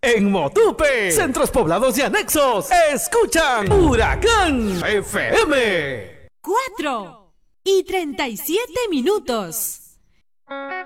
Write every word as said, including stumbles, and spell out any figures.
En Motupe, centros poblados y anexos, escuchan Huracán F M. Cuatro y treinta y siete minutos.